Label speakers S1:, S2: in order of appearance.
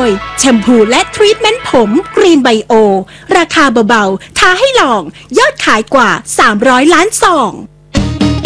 S1: ยแชมพูและทรีทเมนต์ผมกรีนไบโอราคาเบาๆท้าให้ลองยอดขายกว่า300 ล้านซอง